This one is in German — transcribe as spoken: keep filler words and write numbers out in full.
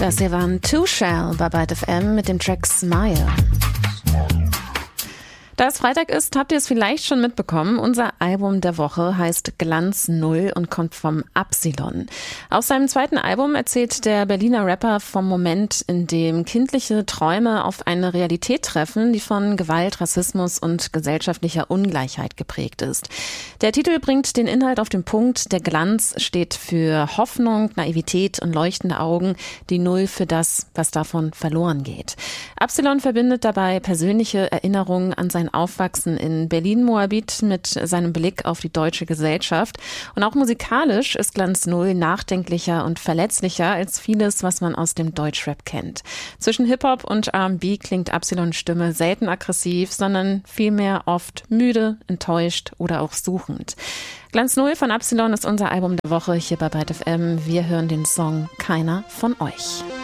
Das hier waren Two Shell bei Byte F M mit dem Track Smile. Da es Freitag ist, habt ihr es vielleicht schon mitbekommen. Unser Album der Woche heißt Glanz Null und kommt vom Absilon. Auf seinem zweiten Album erzählt der Berliner Rapper vom Moment, in dem kindliche Träume auf eine Realität treffen, die von Gewalt, Rassismus und gesellschaftlicher Ungleichheit geprägt ist. Der Titel bringt den Inhalt auf den Punkt. Der Glanz steht für Hoffnung, Naivität und leuchtende Augen, die Null für das, was davon verloren geht. Absilon verbindet dabei persönliche Erinnerungen an sein Aufwachsen in Berlin-Moabit mit seinem Blick auf die deutsche Gesellschaft. Und auch musikalisch ist Glanz Null nachdenklicher und verletzlicher als vieles, was man aus dem Deutschrap kennt. Zwischen Hip-Hop und R and B klingt Absilons Stimme selten aggressiv, sondern vielmehr oft müde, enttäuscht oder auch suchend. Glanz Null von Absilon ist unser Album der Woche hier bei Byte F M. Wir hören den Song Keiner von euch.